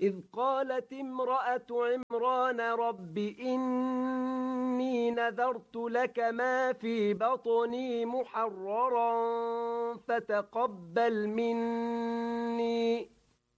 إذ قالت امرأة عمران رب إني نذرت لك ما في بطني محررا فتقبل مني